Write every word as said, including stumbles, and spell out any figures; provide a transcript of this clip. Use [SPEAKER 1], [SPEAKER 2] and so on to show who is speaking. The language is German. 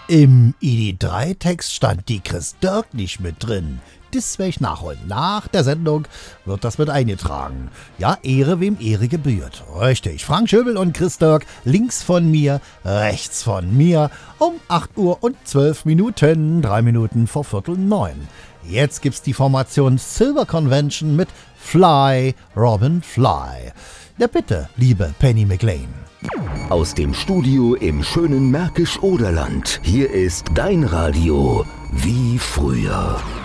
[SPEAKER 1] Im I D drei Text stand die Chris Dirk nicht mit drin. Das werde ich nachholen. Nach der Sendung wird das mit eingetragen. Ja, Ehre wem Ehre gebührt. Richtig. Frank Schöbel und Chris Dirk links von mir, rechts von mir um acht Uhr und zwölf Minuten, drei Minuten vor Viertel neun. Jetzt gibt's die Formation Silver Convention mit Fly, Robin Fly. Ja bitte, liebe Penny McLean.
[SPEAKER 2] Aus dem Studio im schönen Märkisch-Oderland. Hier ist dein Radio wie früher.